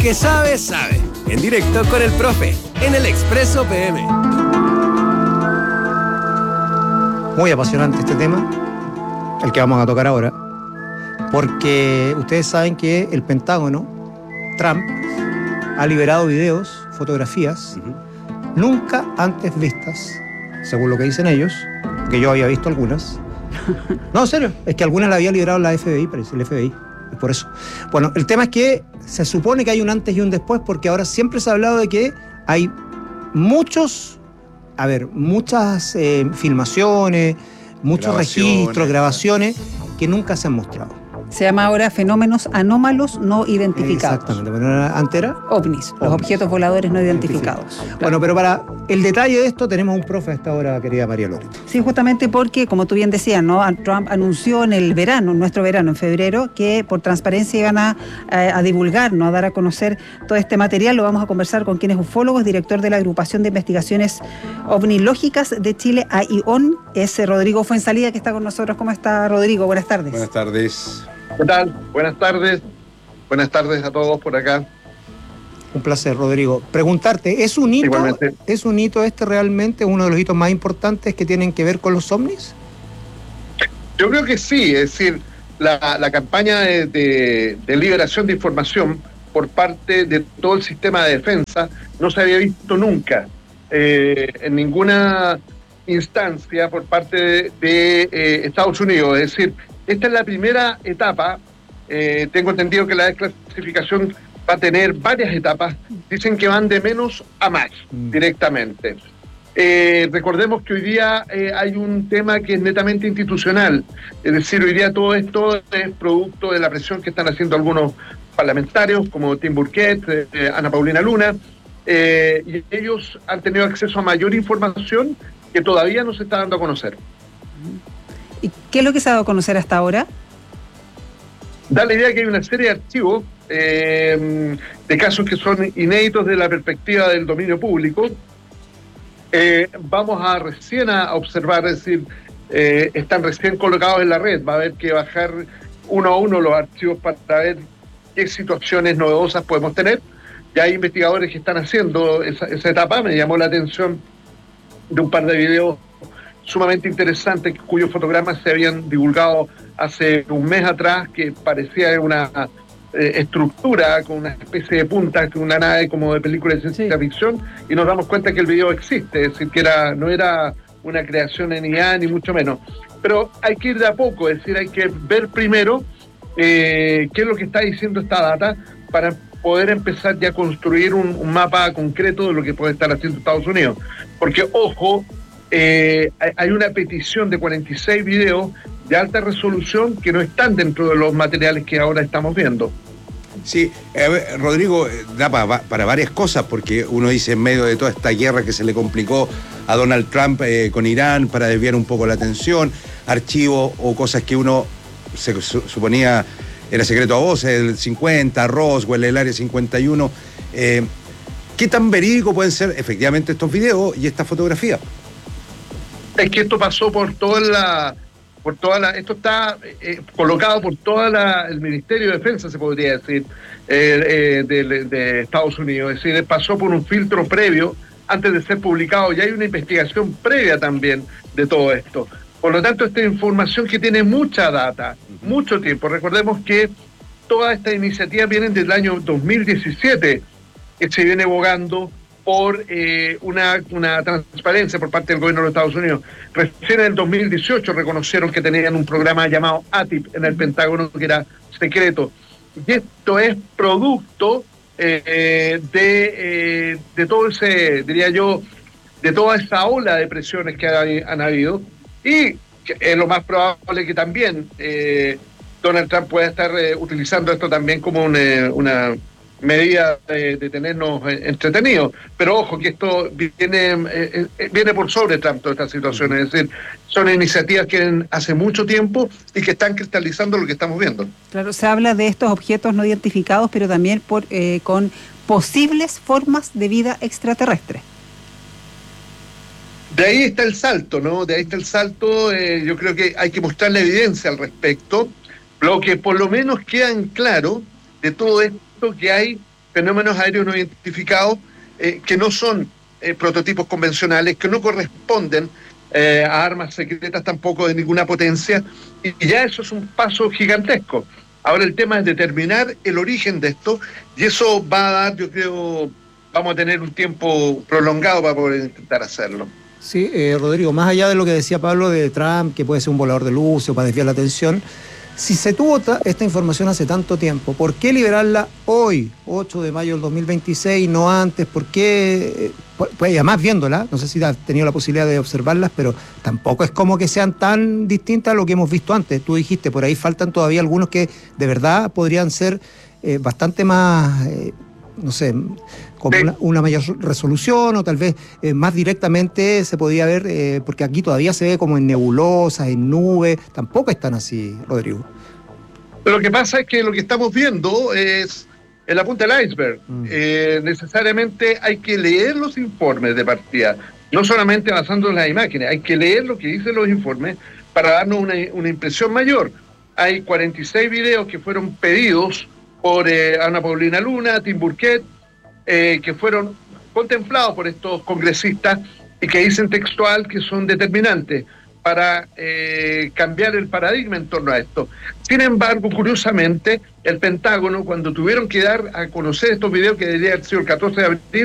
que sabe, sabe. En directo con el profe, en el Expreso PM. Muy apasionante este tema, el que vamos a tocar ahora, porque ustedes saben que el Pentágono, Trump, ha liberado videos, fotografías, nunca antes vistas, según lo que dicen ellos, que yo había visto algunas. No, en serio, es que algunas las había liberado la FBI, parece, el FBI. Es por eso. Bueno, el tema es que se supone que hay un antes y un después, porque ahora siempre se ha hablado de que hay muchas filmaciones, muchos registros, grabaciones que nunca se han mostrado. Se llama ahora fenómenos anómalos no identificados. Exactamente, pero antes era OVNIs, los objetos voladores no identificados. Claro. Bueno, pero para el detalle de esto tenemos un profe a esta hora, querida María Loreto. Sí, justamente porque, como tú bien decías, ¿no? Trump anunció en el verano, nuestro verano, en febrero, que por transparencia iban a divulgar, ¿no? A dar a conocer todo este material. Lo vamos a conversar con quien es ufólogo, director de la Agrupación de Investigaciones OVNilógicas de Chile, AION, es Rodrigo Fuenzalida, que está con nosotros. ¿Cómo está, Rodrigo? Buenas tardes. Buenas tardes. ¿Qué tal? Buenas tardes. Buenas tardes a todos por acá. Un placer, Rodrigo. Preguntarte, ¿es un hito? Igualmente. ¿Es un hito realmente uno de los hitos más importantes que tienen que ver con los ovnis? Yo creo que sí, es decir, la campaña de liberación de información por parte de todo el sistema de defensa no se había visto nunca en ninguna instancia por parte de Estados Unidos. Es decir, esta es la primera etapa. Tengo entendido que la desclasificación va a tener varias etapas. Dicen que van de menos a más directamente. Recordemos que hoy día hay un tema que es netamente institucional. Es decir, hoy día todo esto es producto de la presión que están haciendo algunos parlamentarios, como Tim Burchett, Ana Paulina Luna, y ellos han tenido acceso a mayor información que todavía no se está dando a conocer. ¿Y qué es lo que se ha dado a conocer hasta ahora? Da la idea que hay una serie de archivos de casos que son inéditos de la perspectiva del dominio público. Vamos recién a observar, es decir, están recién colocados en la red. Va a haber que bajar uno a uno los archivos para ver qué situaciones novedosas podemos tener. Ya hay investigadores que están haciendo esa etapa. Me llamó la atención de un par de videos sumamente interesantes cuyos fotogramas se habían divulgado hace un mes atrás, que parecía una estructura con una especie de punta, una nave como de película de ciencia ficción, y nos damos cuenta que el video existe, es decir, que no era una creación en IA ni mucho menos. Pero hay que ir de a poco, es decir, hay que ver primero qué es lo que está diciendo esta data para poder empezar ya a construir un mapa concreto de lo que puede estar haciendo Estados Unidos. Porque, ojo, hay una petición de 46 videos de alta resolución que no están dentro de los materiales que ahora estamos viendo. Sí, Rodrigo, da para varias cosas, porque uno dice, en medio de toda esta guerra que se le complicó a Donald Trump con Irán para desviar un poco la atención, archivos o cosas que uno se suponía era secreto a voces, el 50, Roswell, el Área 51. ¿Qué tan verídico pueden ser efectivamente estos videos y esta fotografía? Es que esto pasó por esto está colocado por el Ministerio de Defensa, se podría decir, de Estados Unidos. Es decir, pasó por un filtro previo antes de ser publicado. Ya hay una investigación previa también de todo esto. Por lo tanto, esta información que tiene mucha data, mucho tiempo. Recordemos que todas estas iniciativas vienen del año 2017, que se viene abogando por una transparencia por parte del gobierno de los Estados Unidos. Recién en el 2018 reconocieron que tenían un programa llamado ATIP en el Pentágono, que era secreto. Y esto es producto de todo ese, diría yo, de toda esa ola de presiones que han habido, y que es lo más probable que también Donald Trump pueda estar utilizando esto también como una medida de tenernos entretenidos. Pero ojo, que esto viene por sobre Trump, toda esta situación. Es decir, son iniciativas que vienen hace mucho tiempo y que están cristalizando lo que estamos viendo. Claro, se habla de estos objetos no identificados, pero también con posibles formas de vida extraterrestre. De ahí está el salto, ¿no? De ahí está el salto. Yo creo que hay que mostrar la evidencia al respecto. Lo que por lo menos queda en claro de todo esto, que hay fenómenos aéreos no identificados que no son prototipos convencionales, que no corresponden a armas secretas tampoco de ninguna potencia, y ya eso es un paso gigantesco. Ahora el tema es determinar el origen de esto, y eso va a dar, yo creo, vamos a tener un tiempo prolongado para poder intentar hacerlo. Sí, Rodrigo, más allá de lo que decía Pablo de Trump, que puede ser un volador de luces o para desviar la atención, si se tuvo esta información hace tanto tiempo, ¿por qué liberarla hoy, 8 de mayo del 2026, no antes? ¿Por qué? Pues además viéndola, no sé si has tenido la posibilidad de observarlas, pero tampoco es como que sean tan distintas a lo que hemos visto antes. Tú dijiste, por ahí faltan todavía algunos que de verdad podrían ser bastante más, no sé, con una mayor resolución, o tal vez más directamente se podía ver, porque aquí todavía se ve como en nebulosas, en nubes, tampoco están así, Rodrigo. Pero lo que pasa es que lo que estamos viendo es en la punta del iceberg. Necesariamente hay que leer los informes de partida, no solamente basando en las imágenes, hay que leer lo que dicen los informes para darnos una impresión mayor. Hay 46 videos que fueron pedidos por Ana Paulina Luna, Tim Burkett, que fueron contemplados por estos congresistas y que dicen textual que son determinantes para cambiar el paradigma en torno a esto. Sin embargo, curiosamente, el Pentágono, cuando tuvieron que dar a conocer estos videos, que debería haber sido el 14 de abril,